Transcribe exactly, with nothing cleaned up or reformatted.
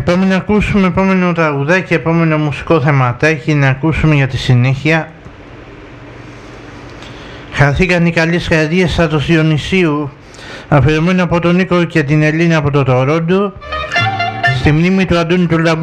Πάμε να ακούσουμε επόμενο τραγουδάκι, επόμενο μουσικό θεματάκι, να ακούσουμε για τη συνέχεια. Χαθήκαν οι καλές καρδιές Σάτος Διονυσίου, αφιερωμένο από τον Νίκο και την Ελίνα από το Τορόντο, στη μνήμη του Αντώνη του Λαμπού.